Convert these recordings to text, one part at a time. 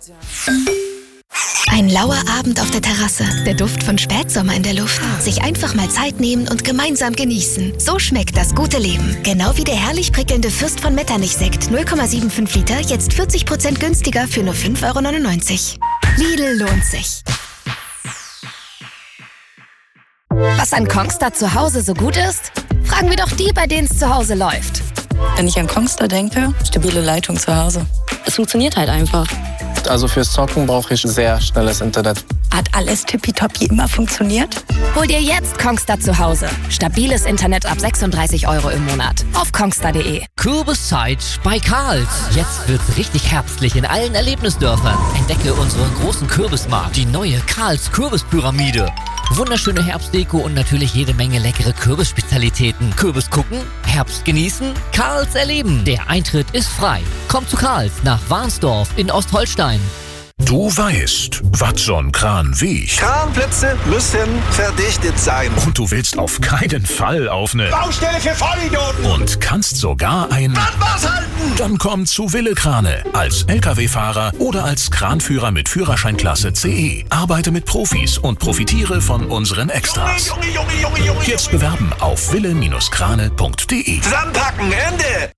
Ein lauer Abend auf der Terrasse, der Duft von Spätsommer in der Luft. Sich einfach mal Zeit nehmen und gemeinsam genießen. So schmeckt das gute Leben. Genau wie der herrlich prickelnde Fürst von Metternich-Sekt 0,75 Liter, jetzt 40% günstiger für nur 5,99 €. Lidl lohnt sich. Was an Kongstar zu Hause so gut ist? Fragen wir doch die, bei denen es zu Hause läuft. Wenn ich an Kongstar denke, stabile Leitung zu Hause. Es funktioniert halt einfach. Also fürs Zocken brauche ich sehr schnelles Internet. Hat alles tippitoppi immer funktioniert? Hol dir jetzt Kongstar zu Hause. Stabiles Internet ab 36 € im Monat. Auf kongstar.de. Kürbiszeit bei Karls. Jetzt wird's richtig herbstlich in allen Erlebnisdörfern. Entdecke unseren großen Kürbismarkt, die neue Karls Kürbispyramide. Wunderschöne Herbstdeko und natürlich jede Menge leckere Kürbisspezialitäten. Kürbis gucken, Herbst genießen, Karls erleben. Der Eintritt ist frei. Kommt zu Karls nach Warnsdorf in Ostholstein. Du weißt, was so ein Kran wiegt. Kranplätze müssen verdichtet sein. Und du willst auf keinen Fall auf eine Baustelle für Vollidioten. Und kannst sogar ein Was halten? Dann komm zu Wille Krane. Als LKW-Fahrer oder als Kranführer mit Führerscheinklasse CE. Arbeite mit Profis und profitiere von unseren Extras. Junge. Jetzt bewerben auf wille-krane.de. Zusammenpacken, Ende.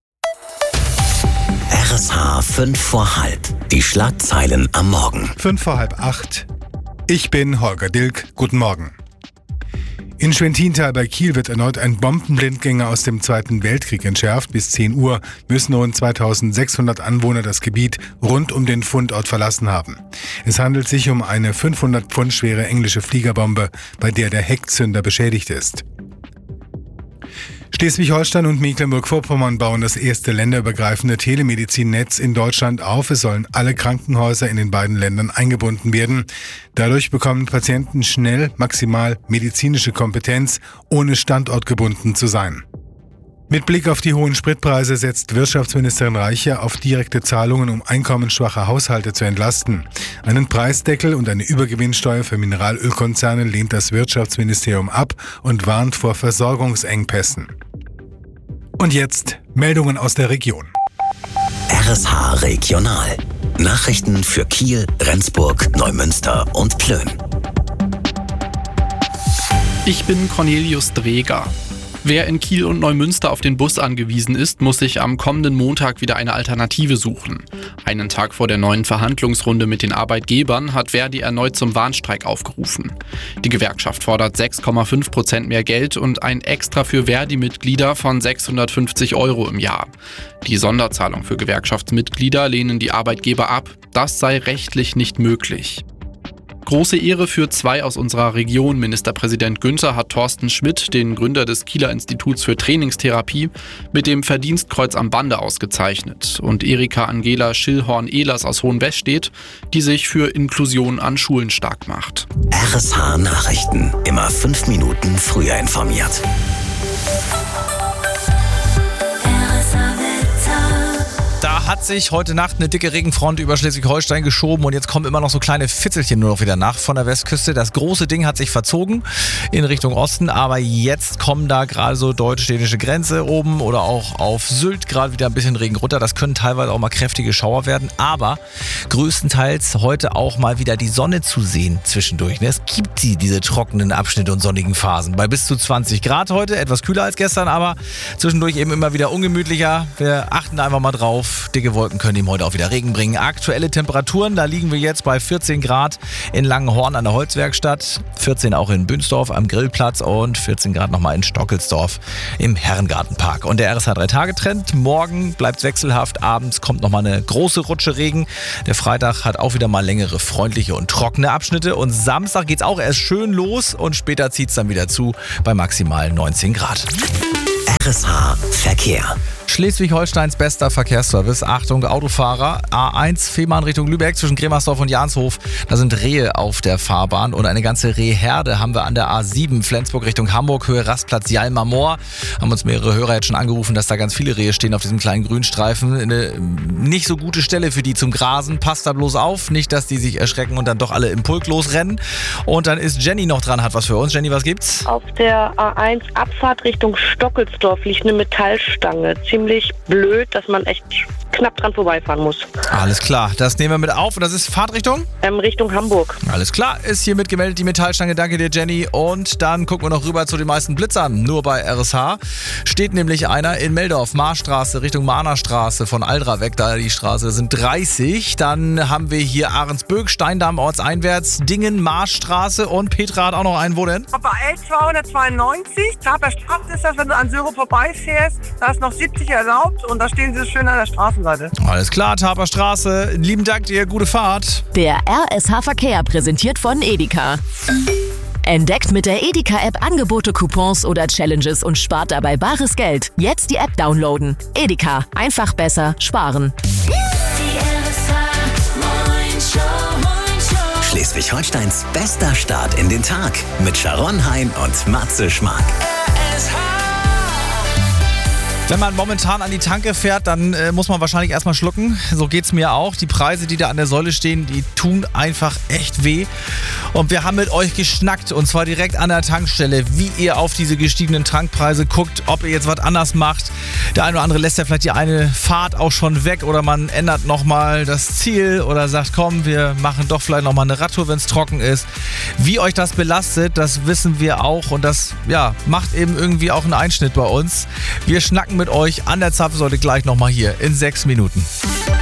RSH 5 vor halb. Die Schlagzeilen am Morgen. 5 vor halb 8. Ich bin Holger Dilk. Guten Morgen. In Schwentintal bei Kiel wird erneut ein Bombenblindgänger aus dem Zweiten Weltkrieg entschärft. Bis 10 Uhr müssen rund 2600 Anwohner das Gebiet rund um den Fundort verlassen haben. Es handelt sich um eine 500 Pfund schwere englische Fliegerbombe, bei der der Heckzünder beschädigt ist. Schleswig-Holstein und Mecklenburg-Vorpommern bauen das erste länderübergreifende Telemedizinnetz in Deutschland auf. Es sollen alle Krankenhäuser in den beiden Ländern eingebunden werden. Dadurch bekommen Patienten schnell maximal medizinische Kompetenz, ohne standortgebunden zu sein. Mit Blick auf die hohen Spritpreise setzt Wirtschaftsministerin Reiche auf direkte Zahlungen, um einkommensschwache Haushalte zu entlasten. Einen Preisdeckel und eine Übergewinnsteuer für Mineralölkonzerne lehnt das Wirtschaftsministerium ab und warnt vor Versorgungsengpässen. Und jetzt Meldungen aus der Region. RSH Regional. Nachrichten für Kiel, Rendsburg, Neumünster und Plön. Ich bin Cornelius Dreger. Wer in Kiel und Neumünster auf den Bus angewiesen ist, muss sich am kommenden Montag wieder eine Alternative suchen. Einen Tag vor der neuen Verhandlungsrunde mit den Arbeitgebern hat Verdi erneut zum Warnstreik aufgerufen. Die Gewerkschaft fordert 6,5% mehr Geld und ein Extra für Verdi-Mitglieder von 650 € im Jahr. Die Sonderzahlung für Gewerkschaftsmitglieder lehnen die Arbeitgeber ab. Das sei rechtlich nicht möglich. Große Ehre für zwei aus unserer Region. Ministerpräsident Günther hat Thorsten Schmidt, den Gründer des Kieler Instituts für Trainingstherapie, mit dem Verdienstkreuz am Bande ausgezeichnet. Und Erika Angela Schillhorn-Ehlers aus Hohenwestedt, die sich für Inklusion an Schulen stark macht. RSH Nachrichten. Immer 5 Minuten früher informiert. Da hat sich heute Nacht eine dicke Regenfront über Schleswig-Holstein geschoben und jetzt kommen immer noch so kleine Fitzelchen nur noch wieder nach von der Westküste. Das große Ding hat sich verzogen in Richtung Osten, aber jetzt kommen da gerade so deutsch-dänische Grenze oben oder auch auf Sylt gerade wieder ein bisschen Regen runter. Das können teilweise auch mal kräftige Schauer werden, aber größtenteils heute auch mal wieder die Sonne zu sehen zwischendurch. Es gibt diese trockenen Abschnitte und sonnigen Phasen bei bis zu 20 Grad heute, etwas kühler als gestern, aber zwischendurch eben immer wieder ungemütlicher. Wir achten einfach mal drauf. Dicke Wolken können ihm heute auch wieder Regen bringen. Aktuelle Temperaturen, da liegen wir jetzt bei 14 Grad in Langenhorn an der Holzwerkstatt, 14 auch in Bünsdorf am Grillplatz und 14 Grad nochmal in Stockelsdorf im Herrengartenpark. Und der RSH 3-Tage-Trend, morgen bleibt es wechselhaft, abends kommt nochmal eine große Rutsche Regen. Der Freitag hat auch wieder mal längere, freundliche und trockene Abschnitte und Samstag geht es auch erst schön los und später zieht es dann wieder zu bei maximal 19 Grad. RSH Verkehr. Schleswig-Holsteins bester Verkehrsservice. Achtung, Autofahrer. A1 Fehmarn Richtung Lübeck zwischen Gremersdorf und Janshof. Da sind Rehe auf der Fahrbahn und eine ganze Rehherde haben wir an der A7 Flensburg Richtung Hamburg, Höhe Rastplatz Jalmar Moor. Haben uns mehrere Hörer jetzt schon angerufen, dass da ganz viele Rehe stehen auf diesem kleinen Grünstreifen. Eine nicht so gute Stelle für die zum Grasen. Passt da bloß auf, nicht, dass die sich erschrecken und dann doch alle im Pulk losrennen. Und dann ist Jenny noch dran, hat was für uns. Jenny, was gibt's? Auf der A1 Abfahrt Richtung Stockelsdorf liegt eine Metallstange. Ziemlich blöd, dass man echt knapp dran vorbeifahren muss. Alles klar, das nehmen wir mit auf. Und das ist Fahrtrichtung? Richtung Hamburg. Alles klar, ist hiermit gemeldet die Metallstange. Danke dir, Jenny. Und dann gucken wir noch rüber zu den meisten Blitzern. Nur bei RSH steht nämlich einer in Meldorf, Marstraße, Richtung Mahnerstraße, von Aldra weg, da die Straße. Das sind 30. Dann haben wir hier Ahrensböck, Steindamm ortseinwärts, Dingen, Marstraße und Petra hat auch noch einen. Wo denn? Bei L292, Taperstraße ist das, wenn du an Söro vorbeifährst, da ist noch 70 erlaubt und da stehen sie schön an der Straßenseite. Alles klar, Taperstraße. Lieben Dank dir, gute Fahrt. Der RSH Verkehr präsentiert von Edeka. Entdeckt mit der Edeka-App Angebote, Coupons oder Challenges und spart dabei bares Geld. Jetzt die App downloaden. Edeka. Einfach besser sparen. Schleswig-Holsteins bester Start in den Tag mit Sharon Hein und Matze Schmark. Wenn man momentan an die Tanke fährt, dann muss man wahrscheinlich erstmal schlucken. So geht's mir auch. Die Preise, die da an der Säule stehen, die tun einfach echt weh. Und wir haben mit euch geschnackt, und zwar direkt an der Tankstelle, wie ihr auf diese gestiegenen Tankpreise guckt, ob ihr jetzt was anders macht. Der eine oder andere lässt ja vielleicht die eine Fahrt auch schon weg oder man ändert nochmal das Ziel oder sagt, komm, wir machen doch vielleicht nochmal eine Radtour, wenn es trocken ist. Wie euch das belastet, das wissen wir auch, und das macht eben irgendwie auch einen Einschnitt bei uns. Wir schnacken mit euch an der Zapfsäule gleich nochmal hier in 6 Minuten.